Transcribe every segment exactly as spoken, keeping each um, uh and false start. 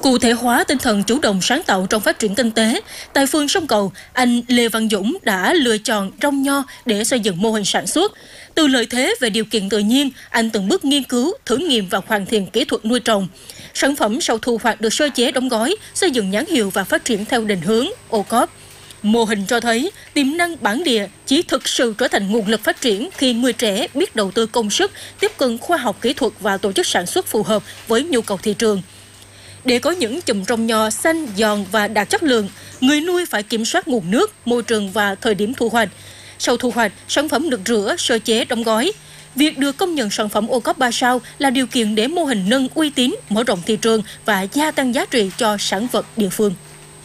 Cụ thể hóa tinh thần chủ động sáng tạo trong phát triển kinh tế, tại phường Sông Cầu, anh Lê Văn Dũng đã lựa chọn rong nho để xây dựng mô hình sản xuất. Từ lợi thế về điều kiện tự nhiên, anh từng bước nghiên cứu, thử nghiệm và hoàn thiện kỹ thuật nuôi trồng. Sản phẩm sau thu hoạch được sơ chế đóng gói, xây dựng nhãn hiệu và phát triển theo định hướng ô cốp. Mô hình cho thấy tiềm năng bản địa chỉ thực sự trở thành nguồn lực phát triển khi người trẻ biết đầu tư công sức, tiếp cận khoa học kỹ thuật và tổ chức sản xuất phù hợp với nhu cầu thị trường. Để có những chùm rong nho xanh, giòn và đạt chất lượng, người nuôi phải kiểm soát nguồn nước, môi trường và thời điểm thu hoạch. Sau thu hoạch, sản phẩm được rửa, sơ chế, đóng gói. Việc được công nhận sản phẩm ô cốp ba sao là điều kiện để mô hình nâng uy tín, mở rộng thị trường và gia tăng giá trị cho sản vật địa phương.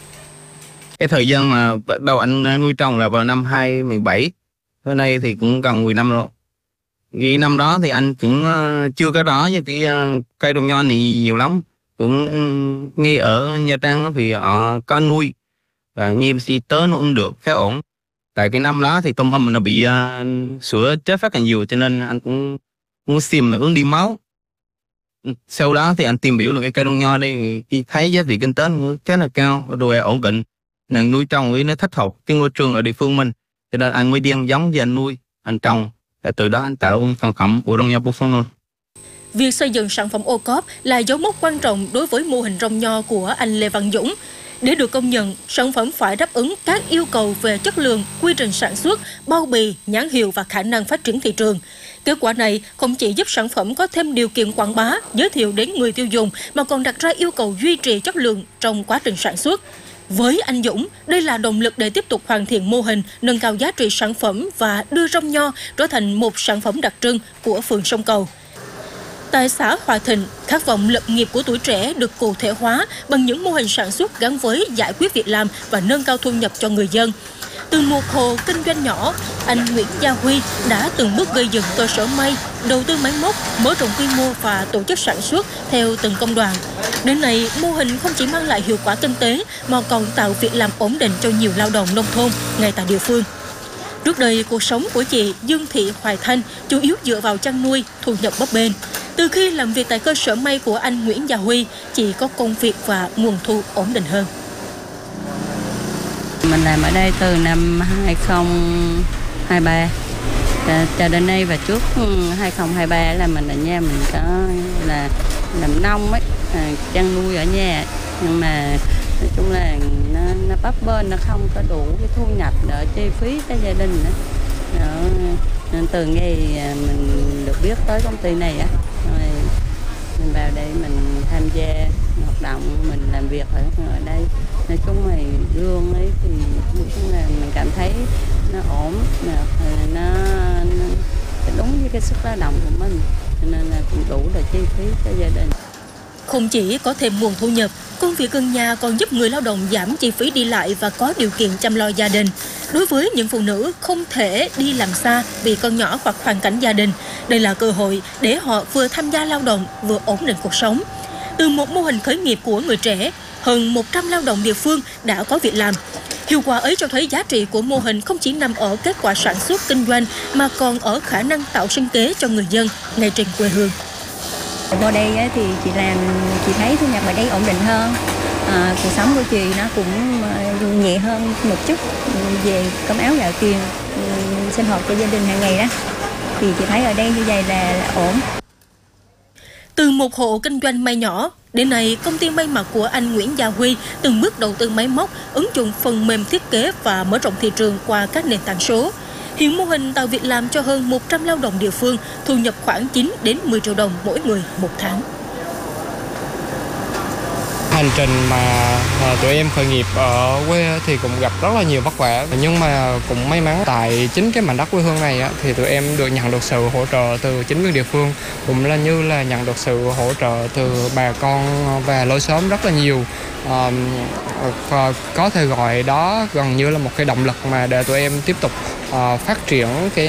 Cái thời gian mà bắt đầu anh nuôi trồng là vào năm hai không một bảy, hôm nay thì cũng gần mười năm rồi. Vì năm đó thì anh cũng chưa có đó với cái cây rong nho này nhiều lắm. Cũng nghe ở Nha Trang thì họ có nuôi và nghiêm si tới nó cũng được khá ổn. Tại cái năm đó thì tôm hùm nó bị uh, sữa chết phát càng nhiều cho nên anh cũng muốn xem là hướng đi máu. Sau đó thì anh tìm hiểu được cái cây rong nho đây, khi thấy giá trị kinh tế nó khá là cao rồi ổn định, nên nuôi trồng với nó thích hợp cái môi trường ở địa phương mình, cho nên anh mới đi ăn giống với anh nuôi, anh trồng, và từ đó anh tạo sản phẩm của rong nho Bô Phong luôn. Việc xây dựng sản phẩm ô cốp là dấu mốc quan trọng đối với mô hình rong nho của anh Lê Văn Dũng. Để được công nhận, sản phẩm phải đáp ứng các yêu cầu về chất lượng, quy trình sản xuất, bao bì, nhãn hiệu và khả năng phát triển thị trường. Kết quả này không chỉ giúp sản phẩm có thêm điều kiện quảng bá, giới thiệu đến người tiêu dùng mà còn đặt ra yêu cầu duy trì chất lượng trong quá trình sản xuất. Với anh Dũng, đây là động lực để tiếp tục hoàn thiện mô hình, nâng cao giá trị sản phẩm và đưa rong nho trở thành một sản phẩm đặc trưng của phường Sông Cầu. Tại xã Hòa Thịnh, khát vọng lập nghiệp của tuổi trẻ được cụ thể hóa bằng những mô hình sản xuất gắn với giải quyết việc làm và nâng cao thu nhập cho người dân. Từ một hộ kinh doanh nhỏ, anh Nguyễn Gia Huy đã từng bước gây dựng cơ sở may, đầu tư máy móc, mở rộng quy mô và tổ chức sản xuất theo từng công đoạn. Đến nay, mô hình không chỉ mang lại hiệu quả kinh tế mà còn tạo việc làm ổn định cho nhiều lao động nông thôn ngay tại địa phương. Trước đây, cuộc sống của chị Dương Thị Hoài Thanh chủ yếu dựa vào chăn nuôi, thu nhập bấp bênh. Từ khi làm việc tại cơ sở may của anh Nguyễn Gia Huy, chị có công việc và nguồn thu ổn định hơn. Mình làm ở đây từ năm hai không hai ba cho đến nay, và trước hai không hai ba là mình ở nhà mình có là làm nông ấy, chăn nuôi ở nhà, nhưng mà nói chung là nó, nó bấp bênh, nó không có đủ cái thu nhập để chi phí cái gia đình nữa. Đó, nên từ ngày mình được biết tới công ty này á, rồi mình vào đây mình tham gia hoạt động, mình làm việc ở, ở đây. Nói chung là lương ấy thì nói chung là mình cảm thấy nó ổn, nó, nó, nó đúng với cái sức lao động của mình, nên là cũng đủ để chi phí cho gia đình. Không chỉ có thêm nguồn thu nhập, công việc gần nhà còn giúp người lao động giảm chi phí đi lại và có điều kiện chăm lo gia đình. Đối với những phụ nữ không thể đi làm xa vì con nhỏ hoặc hoàn cảnh gia đình, đây là cơ hội để họ vừa tham gia lao động vừa ổn định cuộc sống. Từ một mô hình khởi nghiệp của người trẻ, hơn một trăm lao động địa phương đã có việc làm. Hiệu quả ấy cho thấy giá trị của mô hình không chỉ nằm ở kết quả sản xuất kinh doanh mà còn ở khả năng tạo sinh kế cho người dân ngay trên quê hương. Vô đây thì chị làm, chị thấy thu nhập ở đây ổn định hơn, à, cuộc sống của chị nó cũng nhẹ hơn một chút về cơm áo gạo tiền, sinh hoạt cho gia đình hàng ngày đó, thì chị thấy ở đây như vậy là, là ổn. Từ một hộ kinh doanh may nhỏ, đến nay công ty may mặc của anh Nguyễn Gia Huy từng bước đầu tư máy móc, ứng dụng phần mềm thiết kế và mở rộng thị trường qua các nền tảng số. Hiện mô hình tạo việc làm cho hơn một trăm lao động địa phương, thu nhập khoảng chín đến mười triệu đồng mỗi người một tháng. Hành trình mà tụi em khởi nghiệp ở quê thì cũng gặp rất là nhiều vất vả, nhưng mà cũng may mắn tại chính cái mảnh đất quê hương này thì tụi em được nhận được sự hỗ trợ từ chính quyền địa phương, cũng là như là nhận được sự hỗ trợ từ bà con và lối xóm rất là nhiều. À, có thể gọi đó gần như là một cái động lực mà để tụi em tiếp tục uh, phát triển cái